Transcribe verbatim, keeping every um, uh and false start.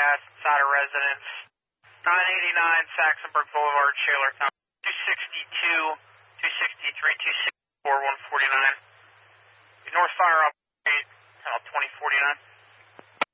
gas inside a residence. nine eighty-nine Saxonburg Boulevard, Shaler County. two sixty